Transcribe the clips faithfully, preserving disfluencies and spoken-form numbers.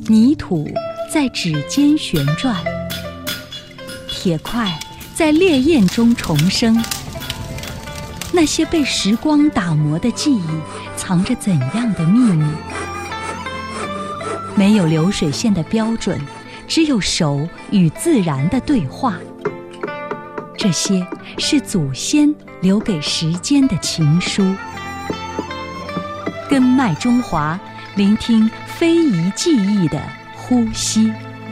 泥土在指尖旋转，铁块在烈焰中重生。那些被时光打磨的记忆，藏着怎样的秘密？没有流水线的标准，只有手与自然的对话。这些是祖先留给时间的情书。根脉中华，聆听非遗记忆的呼吸。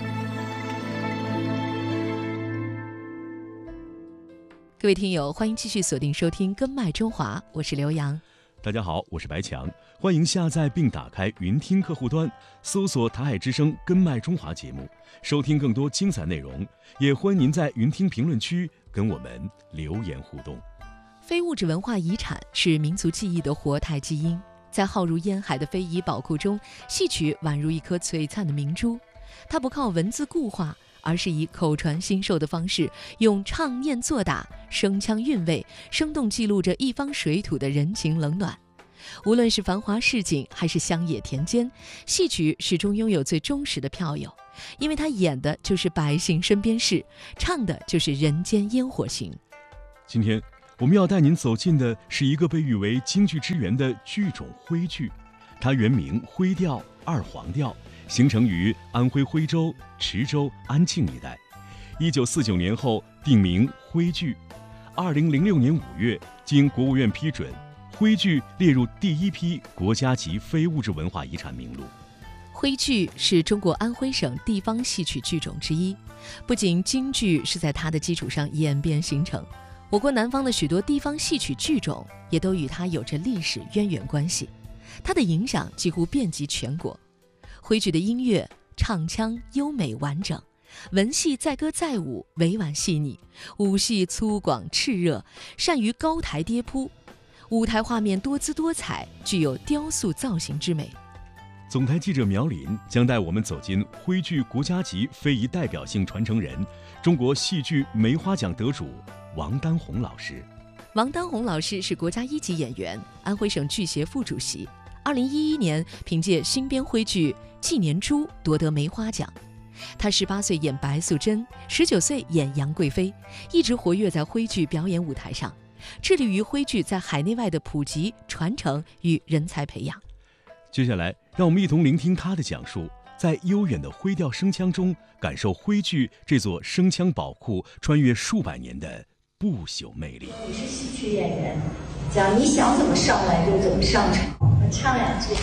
各位听友，欢迎继续锁定收听《根脉中华》，我是刘洋。 大家好，我是白强，欢迎下载并打开云听客户端，搜索台海之声根脉中华节目，收听更多精彩内容。也欢迎您在云听评论区跟我们留言互动。 非物质文化遗产是民族记忆的活态基因，在浩如烟海的非遗宝库中，戏曲宛如一颗璀璨的明珠。它不靠文字固化，而是以口传心授的方式，用唱念做打、声腔韵味，生动记录着一方水土的人情冷暖。无论是繁华市井还是乡野田间，戏曲始终拥有最忠实的票友，因为它演的就是百姓身边事，唱的就是人间烟火情。 今天我们要带您走进的是一个被誉为京剧之源的剧种徽剧，它原名徽调、二黄调，形成于安徽徽州、池州、安庆一带。一九四九年后定名徽剧。二零零六年五月，经国务院批准，徽剧列入第一批国家级非物质文化遗产名录。 徽剧是中国安徽省地方戏曲剧种之一，不仅京剧是在它的基础上演变形成，我国南方的许多地方戏曲剧种也都与它有着历史渊源关系，它的影响几乎遍及全国。徽剧的音乐唱腔优美完整，文戏载歌载舞，委婉细腻，武戏粗犷炽热，善于高台跌扑，舞台画面多姿多彩，具有雕塑造型之美。 总台记者苗林将带我们走进徽剧国家级非遗代表性传承人，中国戏剧梅花奖得主王丹红老师。 王丹红老师是国家一级演员，安徽省剧协副主席。二零一一年凭借新编徽剧《纪年珠》夺得梅花奖。他十八岁演白素贞，十九岁演杨贵妃，一直活跃在徽剧表演舞台上，致力于徽剧在海内外的普及、传承与人才培养。 接下来，让我们一同聆听他的讲述，在悠远的徽调声腔中，感受徽剧这座声腔宝库穿越数百年的不朽魅力。 你是戏曲演员，讲你想怎么上来就怎么上场。我唱两句。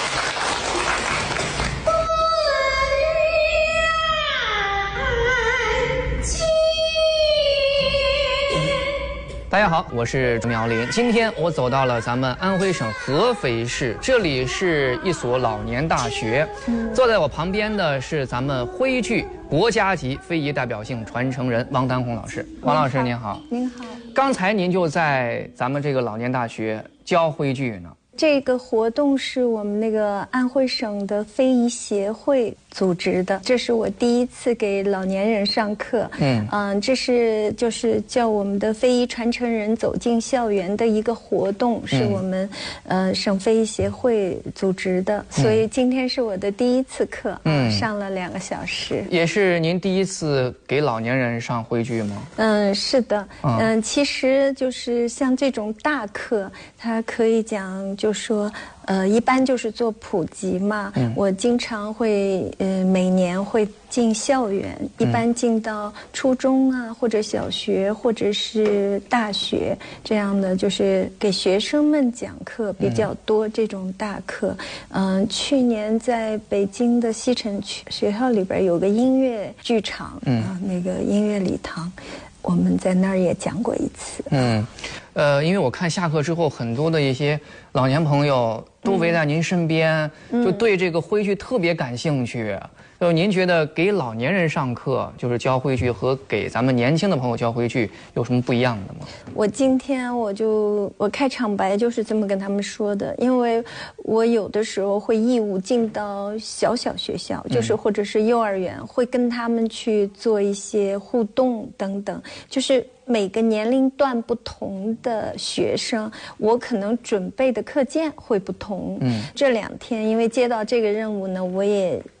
大家好，我是苗林。今天我走到了咱们安徽省合肥市，这里是一所老年大学。嗯、坐在我旁边的是咱们徽剧国家级非遗代表性传承人王丹红老师。王老师您好。 您好。 刚才您就在咱们这个老年大学教徽剧呢。 这个活动是我们那个安徽省的非遗协会组织的，这是我第一次给老年人上课。嗯嗯，这是就是叫我们的非遗传承人走进校园的一个活动，是我们、嗯、呃省非遗协会组织的，所以今天是我的第一次课，嗯，上了两个小时。 也是您第一次给老年人上徽剧吗？ 嗯，是的。嗯、呃，其实就是像这种大课，它可以讲就。就说，呃，一般就是做普及嘛。嗯、我经常会，呃，每年会进校园，一般进到初中啊，或者小学，或者是大学这样的，就是给学生们讲课比较多。嗯、这种大课，嗯、呃，去年在北京的西城区学校里边有个音乐剧场，嗯、呃，那个音乐礼堂。我们在那儿也讲过一次。 嗯，呃，因为我看下课之后，很多的一些老年朋友都围在您身边，嗯、就对这个徽剧特别感兴趣。就您觉得给老年人上课，就是教徽剧，和给咱们年轻的朋友教徽剧有什么不一样的吗？ 我今天我就我开场白就是这么跟他们说的，因为我有的时候会义务进到小小学校，就是或者是幼儿园，嗯、会跟他们去做一些互动等等，就是每个年龄段不同的学生，我可能准备的课件会不同。嗯，这两天因为接到这个任务呢，我也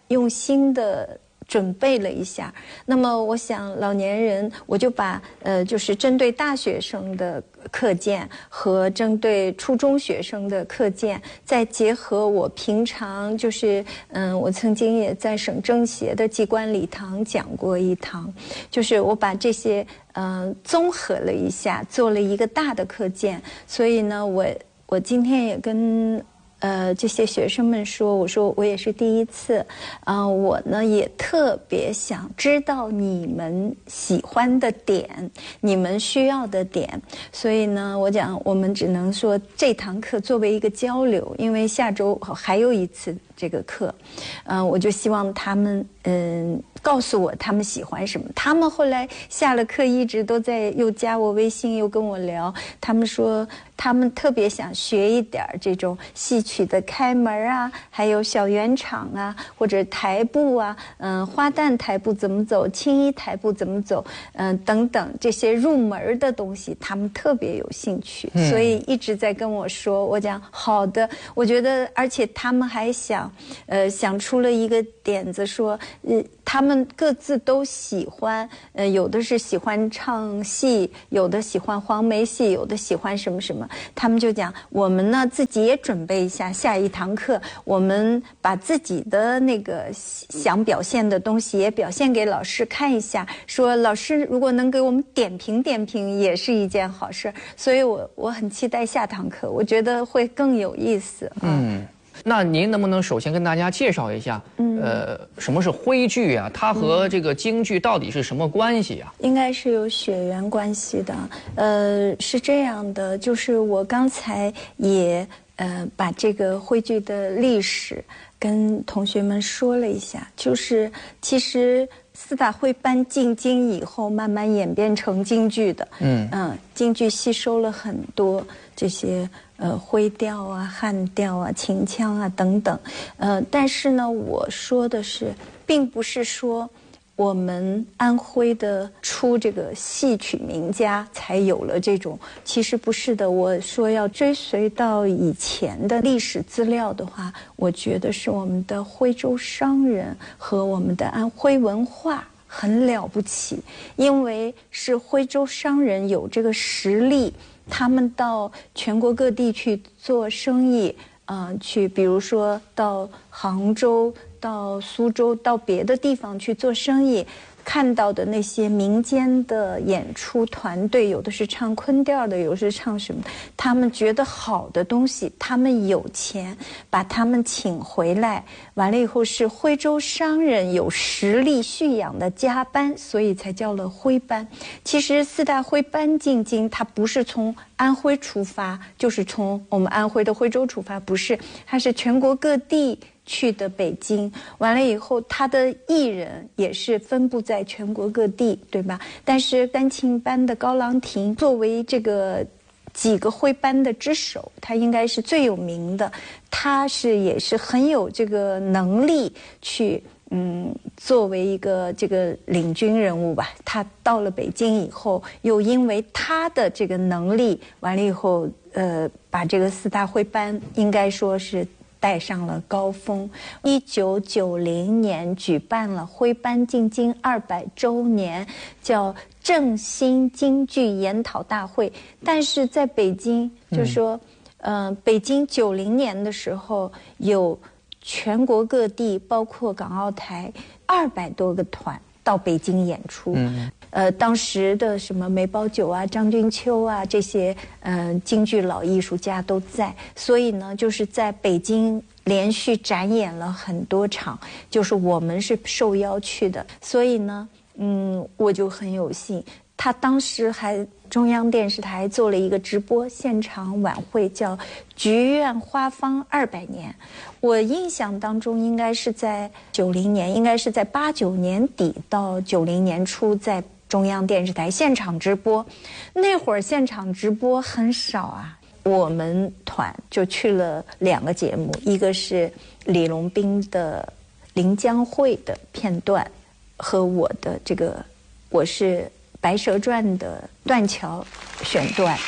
用心的准备了一下。那么我想老年人，我就把呃就是针对大学生的课件和针对初中学生的课件，再结合我平常就是嗯，我曾经也在省政协的机关礼堂讲过一堂，就是我把这些嗯、呃、综合了一下，做了一个大的课件。所以呢，我我今天也跟呃，这些学生们说，我说我也是第一次，啊、呃，我呢也特别想知道你们喜欢的点，你们需要的点，所以呢，我讲我们只能说这堂课作为一个交流，因为下周还有一次这个课，嗯、呃，我就希望他们嗯告诉我他们喜欢什么。他们后来下了课一直都在又加我微信，又跟我聊，他们说他们特别想学一点这种戏曲的开门啊，还有小圆场啊，或者台步啊，嗯、呃，花旦台步怎么走，青衣台步怎么走，嗯、呃，等等这些入门的东西，他们特别有兴趣，嗯、所以一直在跟我说。我讲好的，我觉得，而且他们还想，呃，想出了一个点子说，呃，他们各自都喜欢，呃，有的是喜欢唱戏，有的喜欢黄梅戏，有的喜欢什么什么。他们就讲，我们呢自己也准备一下下一堂课，我们把自己的那个想表现的东西也表现给老师看一下，说老师如果能给我们点评点评，也是一件好事。所以我我很期待下堂课，我觉得会更有意思。啊、嗯。 那您能不能首先跟大家介绍一下，嗯、呃，什么是徽剧啊？它和这个京剧到底是什么关系啊？ 应该是有血缘关系的。呃，是这样的，就是我刚才也呃把这个徽剧的历史跟同学们说了一下，就是其实四大徽班进京以后，慢慢演变成京剧的。嗯嗯，京剧吸收了很多这些。呃，徽调啊、汉调啊、秦腔啊等等，呃，但是呢，我说的是，并不是说我们安徽的出这个戏曲名家才有了这种，其实不是的。我说要追随到以前的历史资料的话，我觉得是我们的徽州商人和我们的安徽文化很了不起，因为是徽州商人有这个实力。他们到全国各地去做生意，呃，去比如说到杭州、到苏州、到别的地方去做生意，看到的那些民间的演出团队，有的是唱昆调的，有的是唱什么，他们觉得好的东西，他们有钱把他们请回来，完了以后是徽州商人有实力蓄养的家班，所以才叫了徽班。其实四大徽班进京，它不是从安徽出发，就是从我们安徽的徽州出发，不是，它是全国各地去的北京，完了以后他的艺人也是分布在全国各地，对吧？但是单庆班的高郎亭作为这个几个徽班的之首，他应该是最有名的，他是也是很有这个能力去嗯作为一个这个领军人物吧。他到了北京以后，又因为他的这个能力，完了以后呃把这个四大徽班应该说是带上了高峰。一九九零年举办了徽班进京二百周年，叫振兴京剧研讨大会。但是在北京，就说，嗯、呃，北京九零年的时候，有全国各地，包括港澳台二百多个团到北京演出。嗯呃，当时的什么梅葆玖啊、张君秋啊这些嗯、呃、京剧老艺术家都在，所以呢，就是在北京连续展演了很多场，就是我们是受邀去的，所以呢，嗯，我就很有幸。他当时还中央电视台做了一个直播现场晚会，叫剧院花坊二百年。我印象当中应该是在九零年，应该是在八九年底到九零年初，在中央电视台现场直播。那会儿现场直播很少啊，我们团就去了两个节目，一个是李龙斌的《临江会》的片段，和我的这个我是《白蛇传》的断桥选段。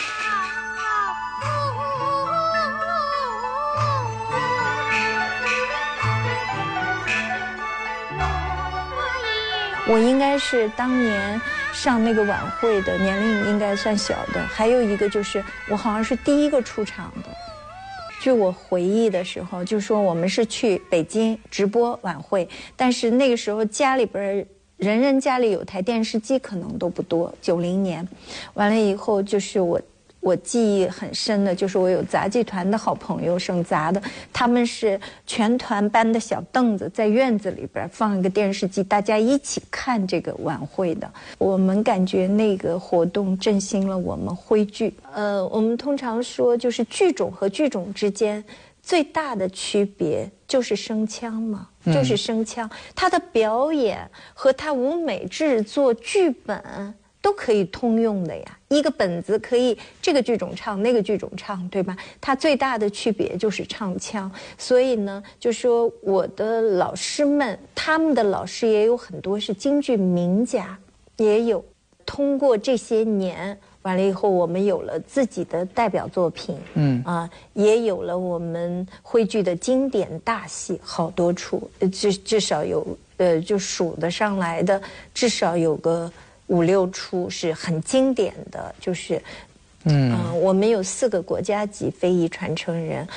我应该是当年上那个晚会的，年龄应该算小的。还有一个就是我好像是第一个出场的。据我回忆的时候，就说我们是去北京直播晚会，但是那个时候家里边人人家里有台电视机可能都不多。九零年，完了以后就是我。我记忆很深的就是我有杂技团的好朋友，省杂的，他们是全团搬的小凳子，在院子里边放一个电视机，大家一起看这个晚会的。我们感觉那个活动振兴了我们徽剧。呃，我们通常说，就是剧种和剧种之间最大的区别就是声腔嘛，就是声腔，它的表演和它舞美制作剧本都可以通用的呀，一个本子可以这个剧种唱，那个剧种唱，对吧？它最大的区别就是唱腔。所以呢，就说我的老师们，他们的老师也有很多是京剧名家，也有通过这些年完了以后，我们有了自己的代表作品，嗯啊，也有了我们徽剧的经典大戏好多出，至至少有呃，就数得上来的，至少有个五六出是很经典的，就是，嗯、呃，我们有四个国家级非遗传承人，